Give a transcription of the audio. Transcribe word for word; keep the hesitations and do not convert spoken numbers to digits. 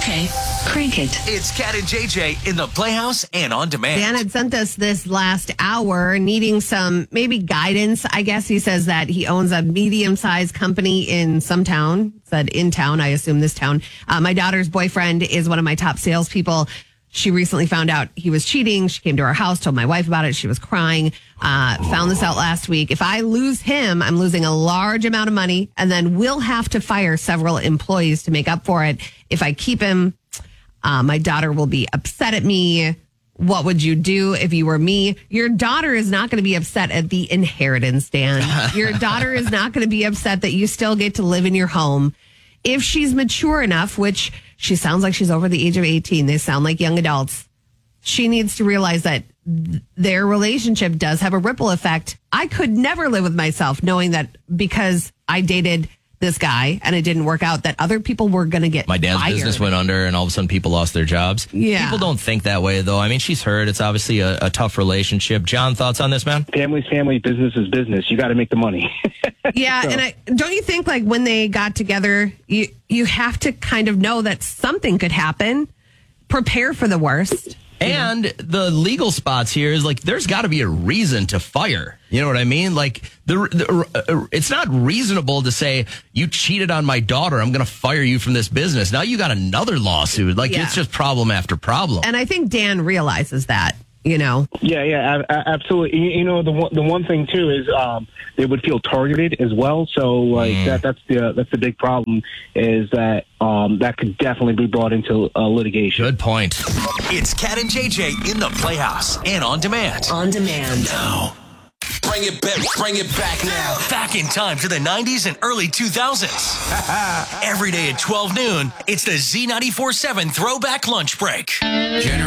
J, crank it. It's Cat and J J in the Playhouse and on demand. Dan had sent us this last hour needing some maybe guidance. I guess he says that he owns a medium-sized company in some town. Said in town, I assume this town. Uh, my daughter's boyfriend is one of my top salespeople. She recently found out he was cheating. She came to our house, told my wife about it. She was crying. Uh, found this out last week. If I lose him, I'm losing a large amount of money, and then we'll have to fire several employees to make up for it. If I keep him, uh, my daughter will be upset at me. What would you do if you were me? Your daughter is not going to be upset at the inheritance, Dan. Your daughter is not going to be upset that you still get to live in your home. If she's mature enough, which she sounds like she's over the age of eighteen, they sound like young adults, she needs to realize that th- their relationship does have a ripple effect. I could never live with myself knowing that because I dated this guy and it didn't work out, that other people were going to get My dad's fired. business went under and all of a sudden people lost their jobs. Yeah. People don't think that way, though. I mean, she's hurt. It's obviously a, a tough relationship. John, thoughts on this, man? Family's family, business is business. You got to make the money. Yeah, So- and I don't you think like when they got together, you you have to kind of know that something could happen, prepare for the worst. And the legal spots here is like, there's got to be a reason to fire. You know what I mean? Like, the, the uh, it's not reasonable to say, you cheated on my daughter, I'm going to fire you from this business. Now you got another lawsuit. Like, Yeah. it's just problem after problem. And I think Dan realizes that, you know. Yeah, yeah, a- a- absolutely. You, you know, the one, the one thing too is um, they would feel targeted as well. So, like Mm. that, that's the that's the big problem is that um, that could definitely be brought into uh, litigation. Good point. It's Cat and J J in the Playhouse and on demand. On demand. Now, Bring it back, bring it back now. back in time to the nineties and early two thousands. Every day at twelve noon, it's the Z ninety-four seven Throwback Lunch Break. Generation